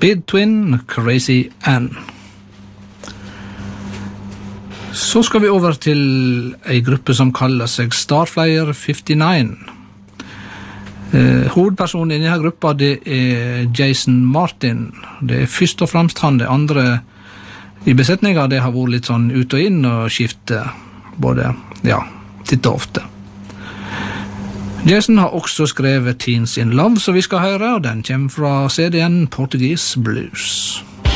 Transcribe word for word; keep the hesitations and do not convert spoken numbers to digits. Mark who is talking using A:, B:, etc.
A: Speed Twin, Crazy Ann. Så skal vi over til en gruppe som kaller seg Starflyer femtini. Eh, hovedpersonen i denne gruppa det er Jason Martin. Det er først og fremst han. Det andre i besetninga det har vært litt sånn ut og inn og skifte både, ja, titt og ofte. Jason har også skrevet Teens in Love, som vi skal høre, og den kommer fra C D-en Portuguese Blues.